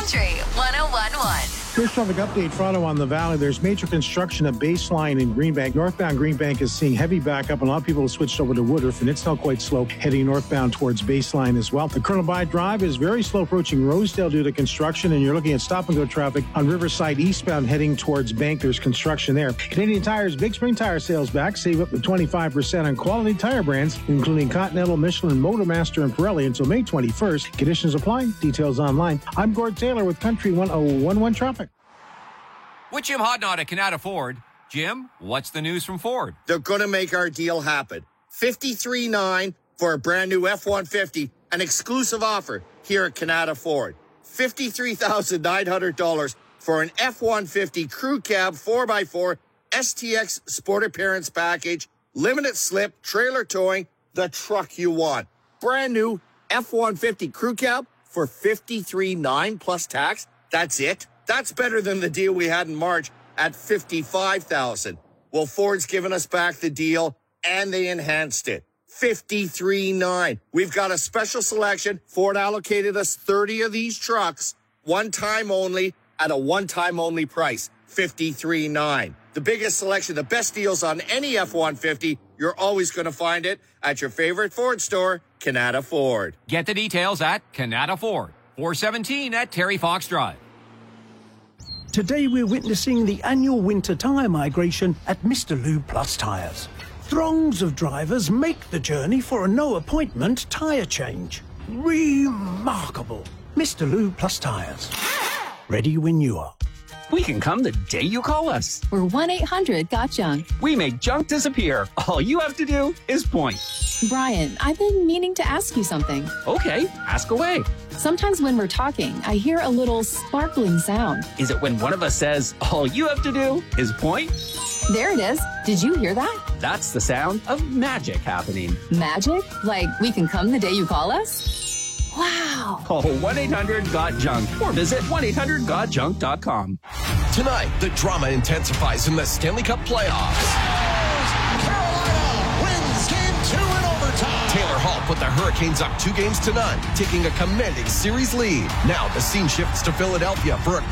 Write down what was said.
Country 101.1. First traffic update, Toronto on the Valley. There's major construction at Baseline in Greenbank. Northbound Greenbank is seeing heavy backup, and a lot of people have switched over to Woodruff, and it's still quite slow heading northbound towards Baseline as well. The Colonel By Drive is very slow approaching Rosedale due to construction, and you're looking at stop-and-go traffic on Riverside eastbound heading towards Bank. There's construction there. Canadian Tire's Big Spring Tire sales back. Save up to 25% on quality tire brands, including Continental, Michelin, Motormaster, and Pirelli until May 21st. Conditions apply. Details online. I'm Gord Taylor with Country 101.1 Traffic. With Jim Hodnott at Canada Ford. Jim, what's the news from Ford? They're going to make our deal happen. $53,900 for a brand new F-150, an exclusive offer here at Canada Ford. $53,900 for an F-150 crew cab 4x4 STX Sport Appearance Package, limited slip, trailer towing, the truck you want. Brand new F-150 crew cab for $53,900 plus tax. That's it. That's better than the deal we had in March at $55,000. Well, Ford's given us back the deal, and they enhanced it. $53,900. We've got a special selection. Ford allocated us 30 of these trucks, one time only, at a one-time only price, $53,900. The biggest selection, the best deals on any F-150, you're always going to find it at your favorite Ford store, Canada Ford. Get the details at Canada Ford, 417 at Terry Fox Drive. Today we're witnessing the annual winter tyre migration at Mr. Lube Plus Tyres. Throngs of drivers make the journey for a no-appointment tyre change. Remarkable. Mr. Lube Plus Tyres. Ready when you are. We can come the day you call us. We're 1-800-GOT-JUNK. We make junk disappear. All you have to do is point. Brian, I've been meaning to ask you something. Okay, ask away. Sometimes when we're talking, I hear a little sparkling sound. Is it when one of us says, all you have to do is point? There it is. Did you hear that? That's the sound of magic happening. Magic? Like we can come the day you call us? Wow. Call 1-800-GOT-JUNK or visit 1-800-GOT-JUNK.com. Tonight, the drama intensifies in the Stanley Cup playoffs. Carolina wins Game 2 in overtime. Taylor Hall put the Hurricanes up 2-0, taking a commanding series lead. Now the scene shifts to Philadelphia for a